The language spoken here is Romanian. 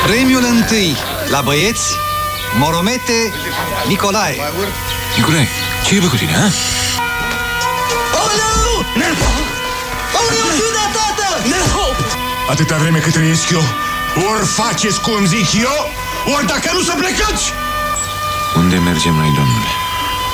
Premiul întâi la băieți, Moromete Nicolae. Nicolae, ce e cu tine, ha? Aoleu! Aoleu, ciuda, tată! Atâta vreme cât trăiesc eu, ori faceți cum zic eu, ori dacă nu să plecați! Unde mergem noi, domnule?